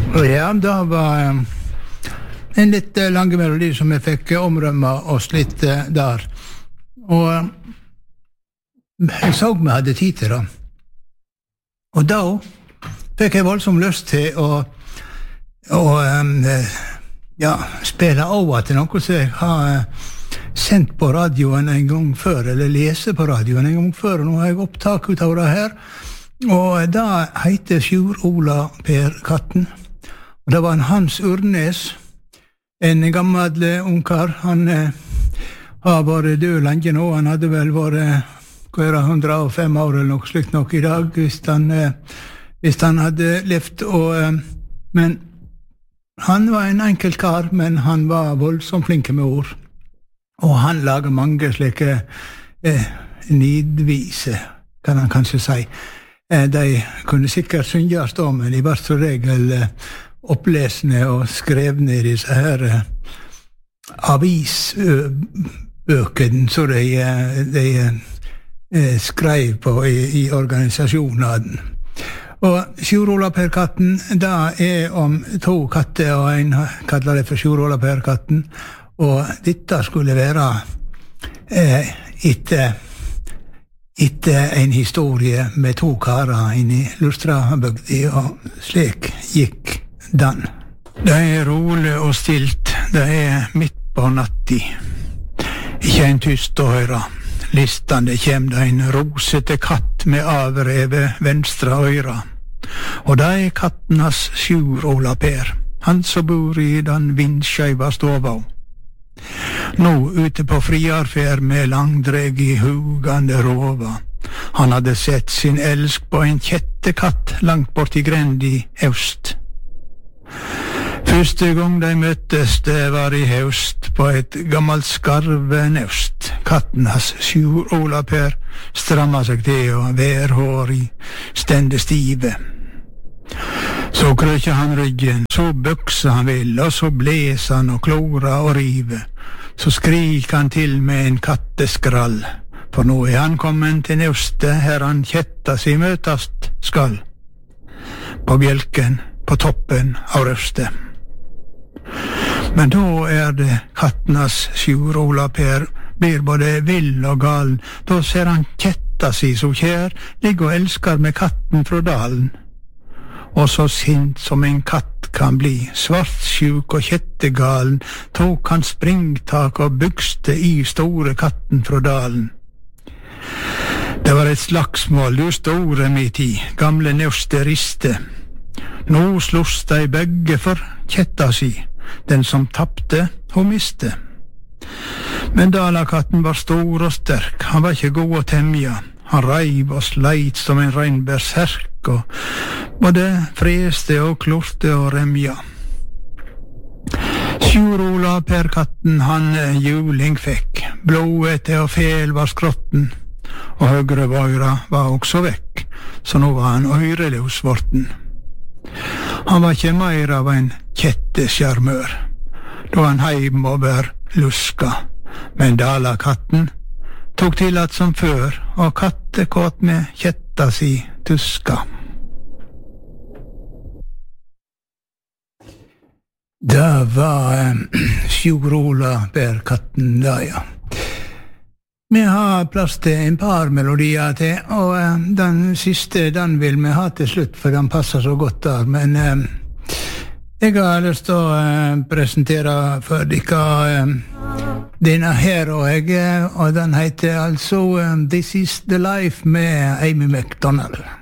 Ja, det var en litt lang melodi som jeg fikk omrømme oss litt der. Og jeg så vi hadde tid til det. Og da fikk jeg voldsomt lyst til å spille over til noe som jeg har sendt på radioen en gang før, eller lese på radioen en gang før, og nå har jeg opptak ut av det her. Og det heter Sjur Ola Per Katten. Og det var en Hans Urnes, en gammel ungkar. Han har vært død lenge nå. Han hadde vel vært 105 år eller noe slikt nok i dag, hvis han hadde levd. Men han var en enkel kar, men han var voldsomt flinke med ord. Og han lager mange slike nidvise, kan han kanskje si. De kunne sikkert synges da, men de var så regel opplesende og skrevne i disse her avisbøkene, så de skrev på i organisasjonen. Og Sjur Ola Per Katten, det om 2 katter, og en kaller det for Sjur Ola Per Katten, og dette skulle være etter en historie med 2 karer inn i Lustrabygda, og slik gikk den. Det rolig og stilt, det midt på natti. Ikke en tyst å høre. Listande kjem det en rosete katt med avrevet venstre øyra. Og det kattenas Sjur Ola Per, han som bor i den vindskjøyva stova. Nå ute på friarferd med langdreg i hugande rova. Han hadde sett sin elsk på en kjettekatt langt bort i grend i øst. Første gang de møttes, det var i høst, på et gammelt skarvenøst. Kattenas Sjur Ola Per stramma seg til, og værhår i stende stive. Så krøkja han ryggen, så bøksa han vel, og så bles han og klora og rive. Så skrik han til med en katteskrall, for nå han kommet til nøstet, her han kjetta si møtast skal. På bjelken, på toppen av røstet. Men da det kattenas Sjur Ola Per blir både vill og gal. Da ser han kjetta si så kjær, ligger og elskar med katten fra dalen. Og så sint som en katt kan bli, svartsjuk og kjettegalen, tok han springtak og bygste i store katten fra dalen. Det var et slagsmål, du store mitt i, gamle nøste riste. Nå sloss de begge for kjetta si, den som tappte, hun miste. Men dalakatten var stor og sterk, han var ikke god å temja. Han reiv og sleit som en reinberserk, og både freste og klorte og remja. Sjur Ola Per Katten, han juling fikk, blodete og fel var skrotten, og høyre vøyra var også vekk, så nå var han øyreløs vorten. Han var ikke mer av en kjetteskjermør, da han heim over luska, men dalakatten tok til at som før, og kattekåt med kjetta si tuska. Det var Sjur Ola Per Katten da, ja. Vi har plass til en par melodier til, og den siste, den vil vi ha til slutt, for den passer så godt der, men jeg har lyst til å presentere for dere denne her, og den heter altså This is the Life med Amy McDonald.